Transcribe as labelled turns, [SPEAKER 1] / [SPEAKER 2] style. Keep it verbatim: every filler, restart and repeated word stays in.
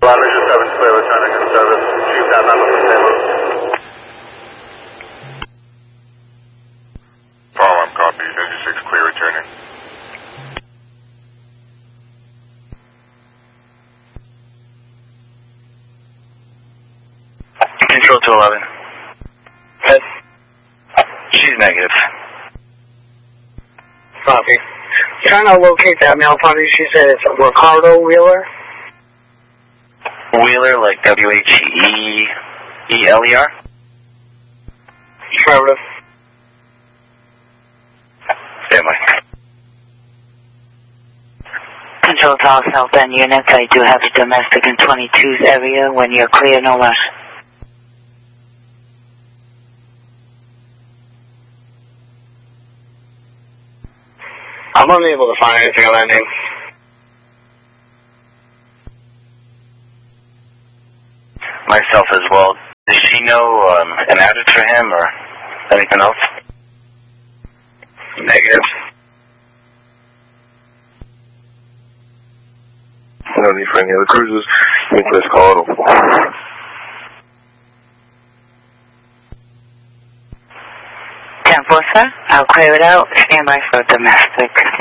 [SPEAKER 1] Village seven, clear returning in service. Chief down number from Saint Louis.
[SPEAKER 2] Farlam, copy. ninety-six, clear returning.
[SPEAKER 3] Control to eleven. Yes. She's negative.
[SPEAKER 4] Copy. Trying to locate that male party. She said it's Ricardo Wheeler.
[SPEAKER 3] Wheeler, like W H E E L E R?
[SPEAKER 4] Affirmative.
[SPEAKER 3] Family.
[SPEAKER 5] Control to all South Bend units. I do have a domestic in twenty-two's area. When you're clear, no rush.
[SPEAKER 4] I'm unable to find anything on that name.
[SPEAKER 3] Myself as well. Does she know um, an address for him or anything else?
[SPEAKER 4] Negative.
[SPEAKER 2] No need for any other cruises. You can please call it.
[SPEAKER 5] ten four, sir. I'll clear it out. Stand by for domestic.